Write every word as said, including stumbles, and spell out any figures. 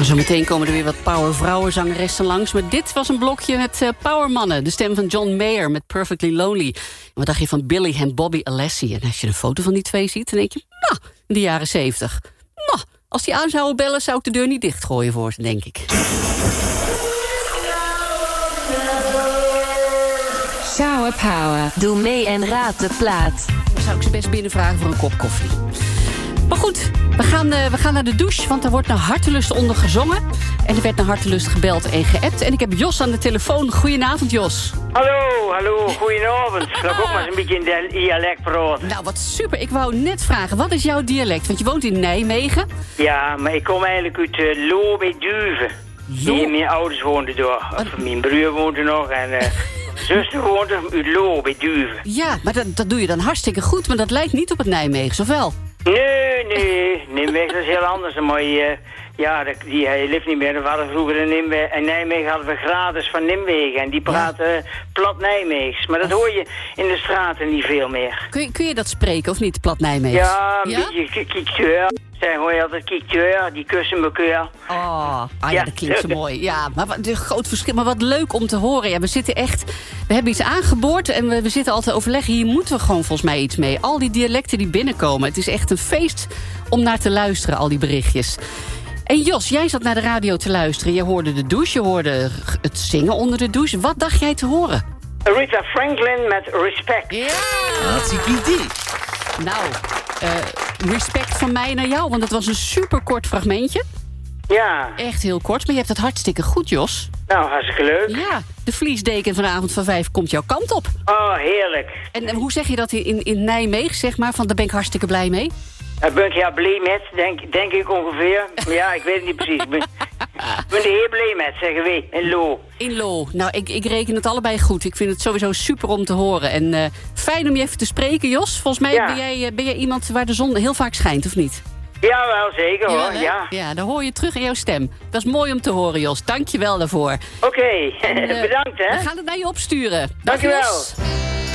Zometeen komen er weer wat powervrouwenzangeressen langs. Maar dit was een blokje met uh, powermannen. De stem van John Mayer met Perfectly Lonely. Wat dacht je van Billy en Bobby Alessi? En als je een foto van die twee ziet, dan denk je... nou, in de jaren zeventig. Nou, als die aan zouden bellen, zou ik de deur niet dichtgooien voor ze, denk ik. Shower Power. Doe mee en raad de plaat. Dan zou ik ze best binnenvragen voor een kop koffie. Maar goed, we gaan, uh, we gaan naar de douche, want er wordt naar hartelust onder gezongen. En er werd naar hartelust gebeld en geappt. En ik heb Jos aan de telefoon. Goedenavond, Jos. Hallo, hallo, goedenavond. Laat ik ook maar eens een beetje in de dialect praten. Nou, wat super. Ik wou net vragen, wat is jouw dialect? Want je woont in Nijmegen. Ja, maar ik kom eigenlijk uit uh, Loo bij Duiven. Hier mijn ouders woonden door. Of mijn broer woonde nog en... Uh, zuster woonde uit Loo bij Duiven. Ja, maar dat, dat doe je dan hartstikke goed. Maar dat lijkt niet op het Nijmegens, of wel? Nee, nee. Nijmegen is heel anders. Maar uh, ja, die, die hij leeft niet meer. We hadden vroeger in, Nijmegen, in Nijmegen hadden we gratis van Nijmegen. En die praten ja. plat Nijmeegs. Maar dat hoor je in de straten niet veel meer. Kun je, kun je dat spreken of niet, plat Nijmeegs? Ja, een ja? beetje kikteur. Zij hoor je altijd kikteur, die kussen me keur. Oh, ah, ja, ja, dat klinkt zo mooi. Ja, maar wat een groot verschil. Maar wat leuk om te horen. Ja, we zitten echt... We hebben iets aangeboord en we, we zitten altijd te overleggen. Hier moeten we gewoon volgens mij iets mee. Al die dialecten die binnenkomen. Het is echt een feest om naar te luisteren, al die berichtjes. En Jos, jij zat naar de radio te luisteren. Je hoorde de douche, je hoorde het zingen onder de douche. Wat dacht jij te horen? Aretha Franklin met Respect. Ja! Hartstikke idee. Nou, uh, respect van mij naar jou, want het was een superkort fragmentje. Ja. Echt heel kort, maar je hebt het hartstikke goed, Jos. Nou, hartstikke leuk. Ja, de vliesdeken vanavond van vijf komt jouw kant op. Oh, heerlijk. En, en hoe zeg je dat in, in Nijmegen, zeg maar? Van, daar ben ik hartstikke blij mee. Daar ben ik ja blij met, denk, denk ik ongeveer. Maar ja, ik weet het niet precies. Ik ben, ik ben er heel blij met, zeggen we, in Loo. In Loo. Nou, ik, ik reken het allebei goed. Ik vind het sowieso super om te horen. En uh, fijn om je even te spreken, Jos. Volgens mij ja. ben, jij, ben jij iemand waar de zon heel vaak schijnt, of niet? Ja, wel zeker hoor, ja, ja. Ja, dan hoor je terug in jouw stem. Dat is mooi om te horen, Jos. Dank je wel daarvoor. Oké, okay. uh, bedankt hè. We gaan het naar je opsturen. Dank je wel.